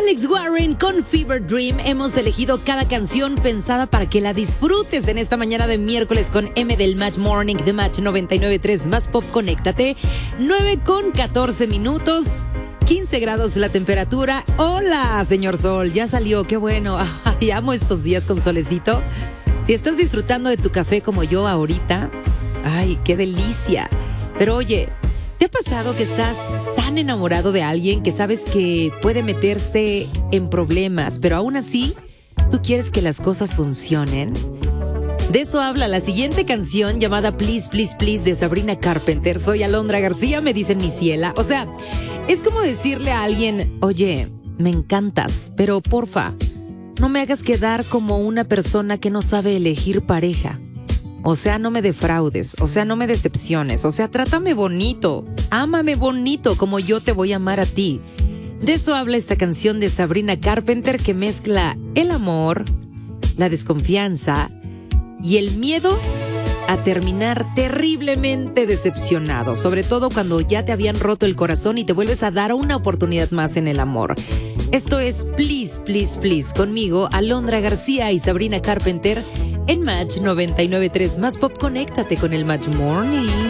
Alex Warren con Fever Dream. Hemos elegido cada canción pensada para que la disfrutes en esta mañana de miércoles con M del Match Morning de Match 99.3 Más Pop. Conéctate. 9:14, 15 grados la temperatura. Hola, señor Sol, ya salió, qué bueno. Ay, amo estos días con solecito. Si estás disfrutando de tu café como yo ahorita, ay, qué delicia. Pero oye, ¿te ha pasado que estás tan enamorado de alguien que sabes que puede meterse en problemas, pero aún así tú quieres que las cosas funcionen? De eso habla la siguiente canción llamada Please, Please, Please de Sabrina Carpenter. Soy Alondra García, me dicen mi ciela. O sea, es como decirle a alguien, oye, me encantas, pero porfa, no me hagas quedar como una persona que no sabe elegir pareja. O sea, no me defraudes, o sea, no me decepciones, o sea, trátame bonito, ámame bonito como yo te voy a amar a ti. De eso habla esta canción de Sabrina Carpenter que mezcla el amor, la desconfianza y el miedo a terminar terriblemente decepcionado, sobre todo cuando ya te habían roto el corazón y te vuelves a dar una oportunidad más en el amor. Esto es Please, Please, Please, conmigo, Alondra García y Sabrina Carpenter, en Match 99.3 Más Pop. Conéctate con el Match Morning.